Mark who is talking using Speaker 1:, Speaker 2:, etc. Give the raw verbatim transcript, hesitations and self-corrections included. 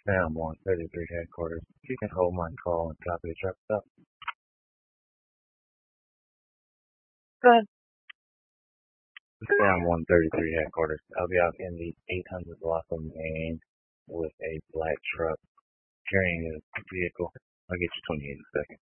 Speaker 1: Sam one thirty-three headquarters. You can hold my call and copy the truck stop. Good. Sam one thirty-three headquarters. I'll be out in the eight hundred block of Main with a black truck carrying a vehicle. I'll get you twenty-eight in a second.